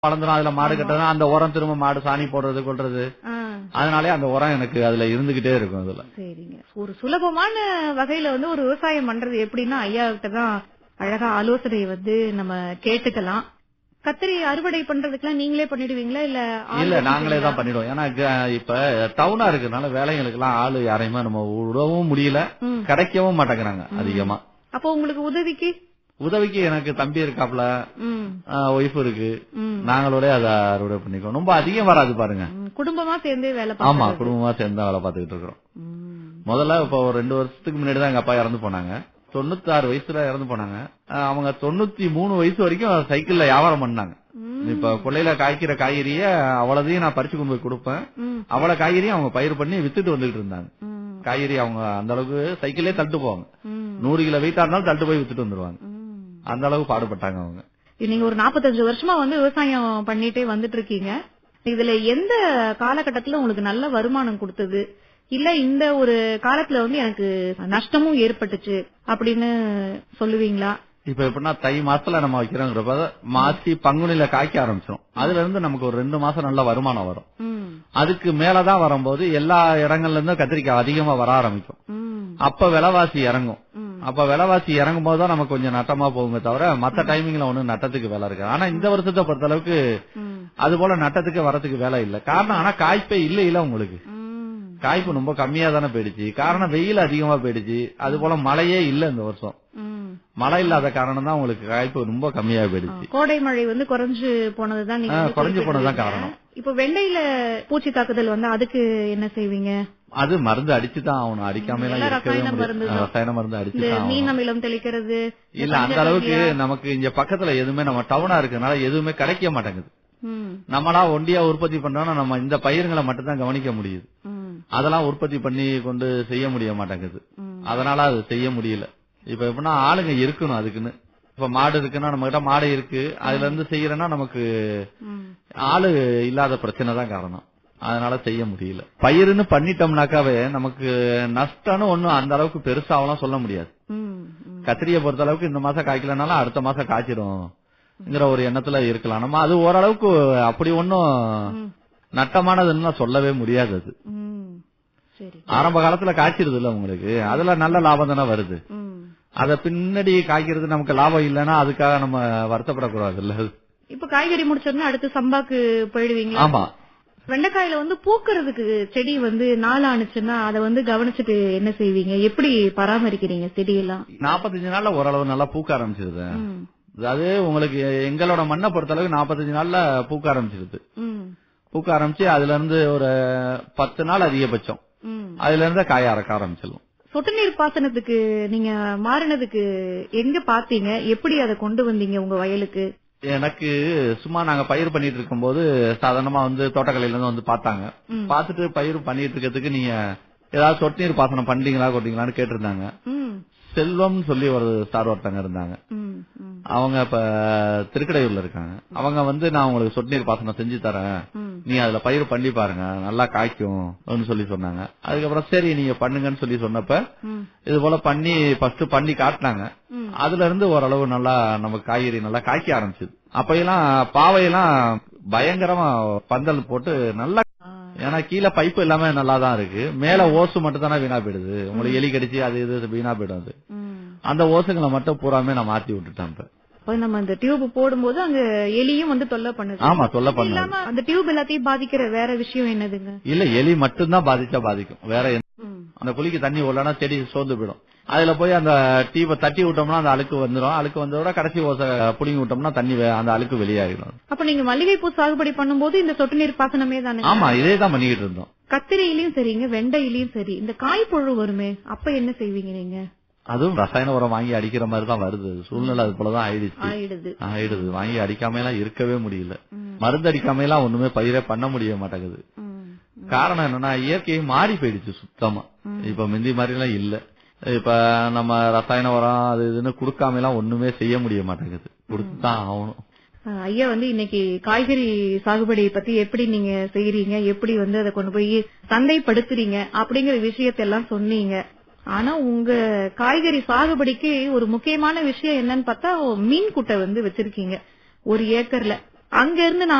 வளர்ந்துரும். அதுல மாடு கட்டுறது, அந்த உரம் திரும்ப மாடு சாணி போடுறது கொள்றது, அதனாலே அந்த உரம் எனக்கு அதுல இருந்துகிட்டே இருக்கும். அதுல சரிங்க. ஒரு சுலபமான வகையில வந்து ஒரு விவசாயம் பண்றது எப்படின்னா ஐயா கிட்ட தான் அழகா ஆலோசனை வந்து நம்ம கேட்டுக்கலாம். கத்திரி அறுவடை பண்றதுக்குலாம் நீங்களே பண்ணிடுவீங்களா இல்ல இல்ல நாங்களே தான் பண்ணிடுவோம். ஏன்னா இப்ப டவுனா இருக்கிறதுனால வேலைங்களுக்கு எல்லாம் ஆளு யாரையுமே நம்ம விடவும் முடியல, கிடைக்கவும் மாட்டேங்கிறாங்க அதிகமா. அப்போ உங்களுக்கு உதவிக்கு எனக்கு தம்பி இருக்காப்ல, ஒய்ஃப் இருக்கு, நாங்களோட அதை அறுவடை பண்ணிக்கோ. ரொம்ப அதிகம் வராது பாருங்க. குடும்பமா சேர்ந்து வேலை. ஆமா, குடும்பமா சேர்ந்து வேலை பார்த்துக்கிட்டு இருக்கிறோம். முதல்ல இப்ப ஒரு 2 வருஷத்துக்கு முன்னாடி தான் எங்க அப்பா இறந்து போனாங்க. 96 வயசுல இறந்து போனாங்க. அவங்க 93 வயசு வரைக்கும் சைக்கிள்ல வியாபாரம் பண்ணாங்க. இப்ப கொள்ளையில காய்க்கிற காய்கறிய அவ்வளதையும் நான் பறிச்சு கொண்டு போய் கொடுப்பேன். அவ்வளவு காய்கறியும் அவங்க பயிர் பண்ணி வித்துட்டு வந்துட்டு இருந்தாங்க. காய்கறி அவங்க அந்த அளவுக்கு சைக்கிளே தள்ளிட்டு போவாங்க. 100 கிலோ வெயிட்டா இருந்தாலும் தள்ளிட்டு போய் வித்துட்டு வந்துருவாங்க. அந்த அளவுக்கு பாடுபட்டாங்க அவங்க. நீங்க ஒரு 45 வருஷமா வந்து விவசாயம் பண்ணிட்டே வந்துட்டு இருக்கீங்க. இதுல எந்த காலகட்டத்துல உங்களுக்கு நல்ல வருமானம் கொடுத்தது, இல்ல இந்த ஒரு காலத்துல வந்து எனக்கு நஷ்டமும் ஏற்பட்டுச்சு அப்படின்னு சொல்லுவீங்களா? இப்ப எப்படின்னா தை மாசத்துல நம்ம வைக்கிறோங்கிறப்ப மாசி பங்குனில காய்க்க ஆரம்பிச்சிடும். அதுல இருந்து நமக்கு ஒரு 2 மாசம் நல்ல வருமானம் வரும். அதுக்கு மேலதான் வரும்போது எல்லா இடங்கள்ல இருந்தும் கத்திரிக்காய் அதிகமா வர ஆரம்பிக்கும். அப்ப விலைவாசி இறங்கும். அப்ப விலைவாசி இறங்கும் போதுதான் நமக்கு கொஞ்சம் நட்டமா போகுங்க தவிர மத்த டைமிங்ல ஒண்ணு நட்டத்துக்கு வேலை இருக்கு. ஆனா இந்த வருஷத்தை பொறுத்த அளவுக்கு அது போல நட்டத்துக்கு வரத்துக்கு வேலை இல்ல. காரணம் ஆனா காய்ப்பே இல்ல உங்களுக்கு. காய்ப்பு ரொம்ப கம்மியா தானே போயிடுச்சு. காரணம் வெயில் அதிகமா போயிடுச்சு. அது போல மழையே இல்ல இந்த வருஷம். மழை இல்லாத காரணம் தான் உங்களுக்கு காய்ப்பு ரொம்ப கம்மியா போயிடுச்சு. கோடை மழை வந்து குறைஞ்சு போனதுதான் காரணம். இப்ப வெண்டையில பூச்சி தாக்குதல் வந்து அதுக்கு என்ன செய்வீங்க? அது மருந்து அடிச்சுதான் ஆகணும். அடிக்காம ரசாயன மருந்து அடிச்சுதான். மீன் அமிலம் தெளிக்கிறது இல்ல அந்த அளவுக்கு நமக்கு இங்க பக்கத்துல எதுவுமே நம்ம டவுனா இருக்கனால எதுவுமே கிடைக்க மாட்டேங்குது. நம்மளா ஒண்டியா உற்பத்தி பண்றோம்னா நம்ம இந்த பயிர்களை மட்டும் தான் கவனிக்க முடியுது. அதெல்லாம் உற்பத்தி பண்ணி கொண்டு செய்ய முடிய மாட்டேங்குது. அதனால அது செய்ய முடியல. இப்ப எப்படின்னா ஆளுங்க இருக்கணும் அதுக்குன்னு. இப்ப மாடு இருக்குன்னா நம்ம கிட்ட மாடு இருக்கு, அதுல இருந்து செய்யறேன்னா நமக்கு ஆளு இல்லாத பிரச்சனை தான் காரணம். அதனால செய்ய முடியல. பயிருன்னு பண்ணிட்டோம்னாக்காவே நமக்கு நஷ்டம்னு ஒண்ணும் அந்த அளவுக்கு பெருசாவெல்லாம் சொல்ல முடியாது. கத்திரியை பொறுத்த அளவுக்கு இந்த மாசம் காய்க்கலனாலும் அடுத்த மாசம் காய்ச்சிடும் ஒரு எண்ணத்துல இருக்கலாம். நம்ம அது ஓரளவுக்கு அப்படி ஒன்னும் நட்டமானதுன்னு சொல்லவே முடியாது. அது ஆரம்ப காலத்துல காய்ச்சிருது இல்ல உங்களுக்கு, அதுல நல்ல லாபம் தானே வருது. அத பின்னாடி காய்க்கிறது நமக்கு லாபம் இல்லன்னா அதுக்காக நம்ம வருத்தப்படக்கூடாது இல்ல. இப்ப காய்கறி முடிச்சோம்னா அடுத்து சம்பாக்கு போயிடுவீங்களா? ஆமா. வெண்டைக்காயில வந்து பூக்கிறதுக்கு செடி வந்து நாள் ஆனிச்சுன்னா அதை வந்து கவனிச்சுட்டு என்ன செய்வீங்க, எப்படி பராமரிக்கிறீங்க செடியெல்லாம்? 45 நாள்ல ஓரளவு நல்லா பூக்க ஆரம்பிச்சிருது. அது உங்களுக்கு எங்களோட மண்ணை பொறுத்த அளவுக்கு 45 நாள்ல பூக்க ஆரம்பிச்சிருது. பூக்க ஆரம்பிச்சு அதுல இருந்து ஒரு 10 நாள் அதிகபட்சம் அதுல இருந்து காய அறக்க ஆரம்பிச்சிடலாம். சொட்டு நீர் பாசனத்துக்கு நீங்க மாறினதுக்கு எங்க பாத்தீங்க, எப்படி அதை கொண்டு வந்தீங்க உங்க வயலுக்கு? எனக்கு சும்மா நாங்க பயிர் பண்ணிட்டு இருக்கும் போது சாதாரணமா வந்து தோட்டக்கலையில இருந்து வந்து பாத்தாங்க. பாத்துட்டு பயிர் பண்ணிட்டு இருக்கிறதுக்கு நீங்க ஏதாவது சொட்டு நீர் பாசனம் பண்றீங்களா கொட்டீங்களான்னு கேட்டிருந்தாங்க. செல்வம் சொல்லி ஒரு சார் ஒருத்தங்க இருந்தாங்க. அவங்க இப்ப திருக்கடையூர்ல இருக்காங்க. அவங்க வந்து நான் உங்களுக்கு சொட்டு நீர் பாசனம் செஞ்சு தரேன், நீ அதுல பயிர் பண்ணி பாருங்க நல்லா காய்க்கும் சொல்லி சொன்னாங்க. அதுக்கப்புறம் சரி நீங்க பண்ணுங்கன்னு சொல்லி சொன்னப்ப இது போல பண்ணி ஃபர்ஸ்ட் பண்ணி காட்டினாங்க. அதுல இருந்து ஓரளவு நல்லா நமக்கு காய்கறி நல்லா காய்க்க ஆரம்பிச்சது. அப்பெல்லாம் பாவையெல்லாம் பயங்கரமா பந்தல் போட்டு நல்லா, ஏன்னா கீழே பைப்பு எல்லாமே நல்லாதான் இருக்கு, மேல ஓசு மட்டும் தானே வீணா போயிடுது. உங்களுக்கு எலி கடிச்சு அது இது வீணா போயிடும். அது அந்த ஓசுங்களை மட்டும் பூராமே நான் மாத்தி விட்டுட்டேன். இப்ப நம்ம அந்த டியூப் போடும்போது அங்க எலியும் வந்து தொல்லை பண்ணுது. ஆமா, தொல்லை பண்ணுது. அந்த டியூப் எல்லாத்தையும் பாதிக்கிற வேற விஷயம் என்னதுங்க? இல்ல எலி மட்டும்தான் பாதிக்கும், வேற அந்த குழிக்கு தண்ணி ஓடலன்னா செடி சோர்ந்து போயிடும். அதுல போய் அந்த டியூபை தட்டி விட்டோம்னா அந்த அழுக்கு வந்துடும். அழுக்கு வந்தோட கடைசி ஓசை புடிங்கி விட்டோம்னா தண்ணி அந்த அழுக்கு வெளியாகிடும். அப்ப நீங்க மல்லிகைப்பூ சாகுபடி பண்ணும்போது இந்த சொட்டு நீர் பாசனமே தானே? ஆமா, இதே தான் பண்ணிக்கிட்டு இருந்தோம். கத்திரியிலயும் சரிங்க, வெண்டையிலயும் சரி, இந்த காய்ப்புழு வருமே அப்ப என்ன செய்வீங்க நீங்க? அதுவும் ரசாயன உரம் வாங்கி அடிக்கிற மாதிரி தான் வருது. சூழ்நிலை அது போலதான் ஆயிடுது. வாங்கி அடிக்காம எல்லாம் இருக்கவே முடியல. மருந்து அடிக்காம எல்லாம் ஒண்ணுமே பயிரே பண்ண முடிய மாட்டேங்குது. காரணம் என்னன்னா இயற்கையை மாறி போயிடுச்சு சுத்தமா. இப்ப முந்தி மாதிரி எல்லாம் இல்ல. இப்ப நம்ம ரசாயன உரம் அது இதுன்னு குடுக்காம எல்லாம் ஒண்ணுமே செய்ய முடிய மாட்டேங்குது. கொடுத்துதான் ஆகணும். ஐயா வந்து இன்னைக்கு காய்கறி சாகுபடி பத்தி எப்படி நீங்க செய்யறீங்க, எப்படி வந்து அதை கொண்டு போய் சந்தைப்படுத்துறீங்க அப்படிங்கிற விஷயத்தெல்லாம் சொன்னீங்க. ஆனா உங்க காய்கறி சாகுபடிக்கு ஒரு முக்கியமான விஷயம் என்னன்னு பார்த்தா மீன் குட்டை வந்து வச்சிருக்கீங்க 1 ஏக்கர்ல. அங்க இருந்து நான்